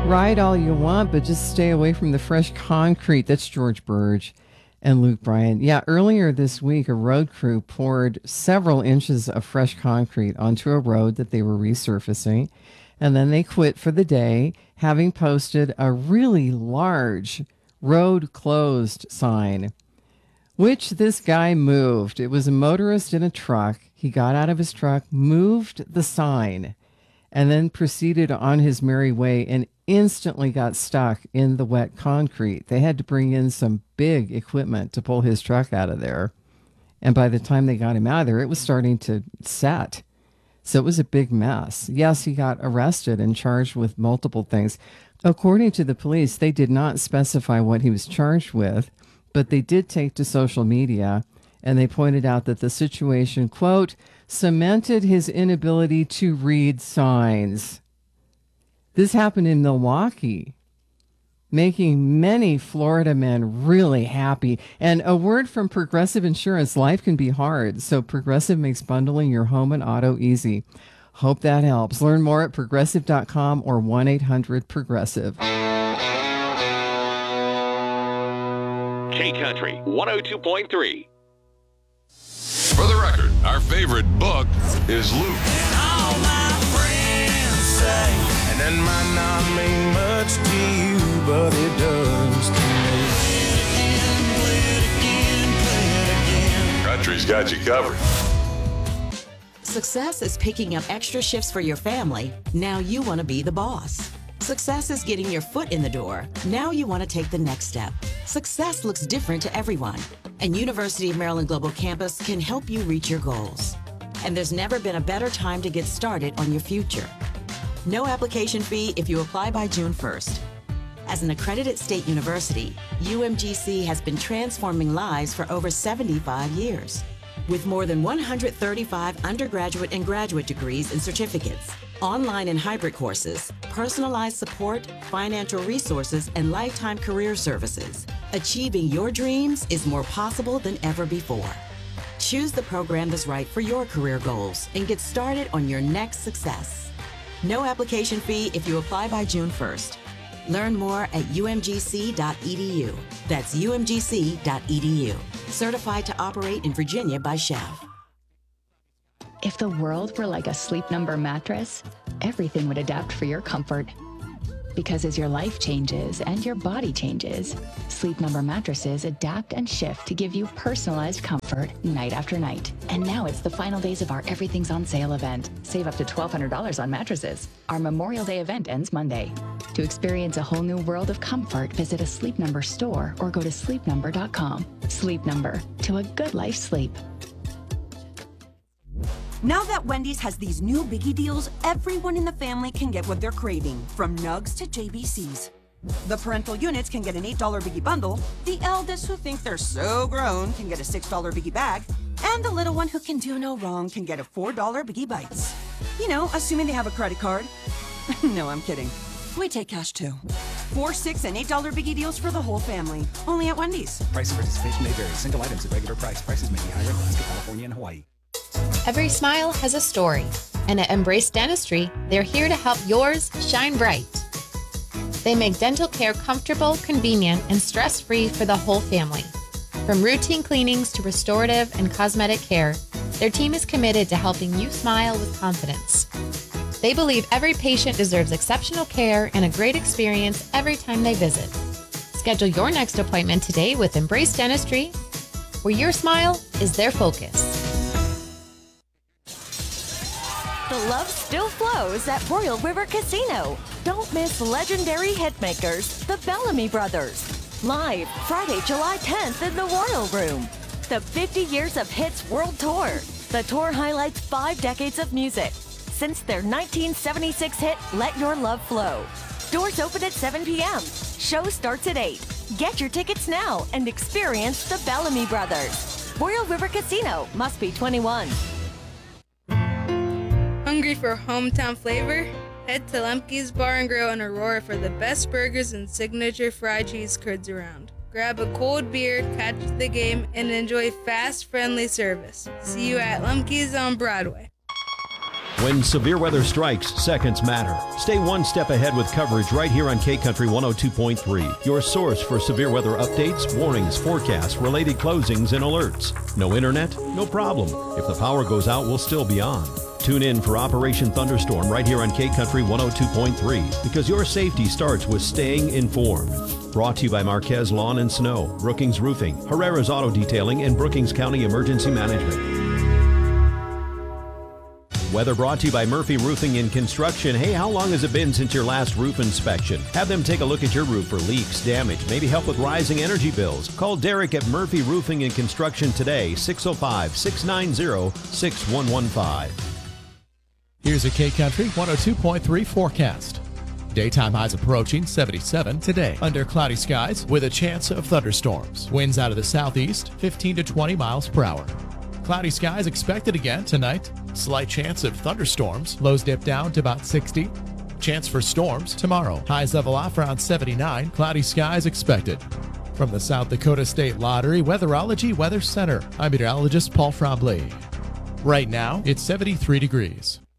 ride all you want, but just stay away from the fresh concrete. That's George Burge and Luke Bryan. Yeah, earlier this week, a road crew poured several inches of fresh concrete onto a road that they were resurfacing, and then they quit for the day, having posted a really large road closed sign, which this guy moved. It was a motorist in a truck. He got out of his truck, moved the sign, and then proceeded on his merry way and instantly got stuck in the wet concrete. They had to bring in some big equipment to pull his truck out of there. And by the time they got him out of there, it was starting to set. So it was a big mess. Yes, he got arrested and charged with multiple things. According to the police, they did not specify what he was charged with, but they did take to social media and they pointed out that the situation, quote, cemented his inability to read signs. This happened in Milwaukee, making many Florida men really happy. And a word from Progressive Insurance: life can be hard, so Progressive makes bundling your home and auto easy. Hope that helps. Learn more at progressive.com or 1-800-PROGRESSIVE. K-Country 102.3. For the record, our favorite book is Luke. And all my friends say, and that might not mean much to you, but it does to me. Play it again. Country's got you covered. Success is picking up extra shifts for your family. Now you want to be the boss. Success is getting your foot in the door. Now you want to take the next step. Success looks different to everyone, and University of Maryland Global Campus can help you reach your goals. And there's never been a better time to get started on your future. No application fee if you apply by June 1st. As an accredited state university, UMGC has been transforming lives for over 75 years. With more than 135 undergraduate and graduate degrees and certificates, online and hybrid courses, personalized support, financial resources, and lifetime career services, achieving your dreams is more possible than ever before. Choose the program that's right for your career goals and get started on your next success. No application fee if you apply by June 1st. Learn more at umgc.edu. That's umgc.edu. Certified to operate in Virginia by Chev. If the world were like a Sleep Number mattress, everything would adapt for your comfort. Because as your life changes and your body changes, Sleep Number mattresses adapt and shift to give you personalized comfort night after night. And now it's the final days of our Everything's on Sale event. Save up to $1,200 on mattresses. Our Memorial Day event ends Monday. To experience a whole new world of comfort, visit a Sleep Number store or go to sleepnumber.com. Sleep Number, to a good life's sleep. Now that Wendy's has these new biggie deals, everyone in the family can get what they're craving, from nugs to JBCs. The parental units can get an $8 biggie bundle, the eldest who think they're so grown can get a $6 biggie bag, and the little one who can do no wrong can get a $4 biggie bites. You know, assuming they have a credit card. No, I'm kidding. We take cash too. 4, 6, and $8 biggie deals for the whole family. Only at Wendy's. Price of participation may vary. Single items at regular price. Prices may be higher in Alaska, California, and Hawaii. Every smile has a story, and at Embrace Dentistry, they're here to help yours shine bright. They make dental care comfortable, convenient, and stress-free for the whole family. From routine cleanings to restorative and cosmetic care, their team is committed to helping you smile with confidence. They believe every patient deserves exceptional care and a great experience every time they visit. Schedule your next appointment today with Embrace Dentistry, where your smile is their focus. The love still flows at Royal River Casino. Don't miss legendary hitmakers, the Bellamy Brothers. Live Friday, July 10th in the Royal Room. The 50 Years of Hits World Tour. The tour highlights 5 decades of music since their 1976 hit, Let Your Love Flow. Doors open at 7 p.m. Show starts at 8. Get your tickets now and experience the Bellamy Brothers. Royal River Casino, must be 21. Hungry for hometown flavor? Head to Lemke's Bar and Grill in Aurora for the best burgers and signature fried cheese curds around. Grab a cold beer, catch the game, and enjoy fast, friendly service. See you at Lemke's on Broadway. When severe weather strikes, seconds matter. Stay one step ahead with coverage right here on K-Country 102.3. Your source for severe weather updates, warnings, forecasts, related closings, and alerts. No internet? No problem. If the power goes out, we'll still be on. Tune in for Operation Thunderstorm right here on K-Country 102.3 because your safety starts with staying informed. Brought to you by Marquez Lawn and Snow, Brookings Roofing, Herrera's Auto Detailing, and Brookings County Emergency Management. Weather brought to you by Murphy Roofing and Construction. Hey, how long has it been since your last roof inspection? Have them take a look at your roof for leaks, damage, maybe help with rising energy bills. Call Derek at Murphy Roofing and Construction today, 605-690-6115. Here's a K-Country 102.3 forecast. Daytime highs approaching 77 today under cloudy skies with a chance of thunderstorms. Winds out of the southeast 15 to 20 miles per hour. Cloudy skies expected again tonight. Slight chance of thunderstorms. Lows dip down to about 60. Chance for storms tomorrow. Highs level off around 79. Cloudy skies expected. From the South Dakota State Lottery Weatherology Weather Center, I'm meteorologist Paul Frombley. Right now, it's 73 degrees.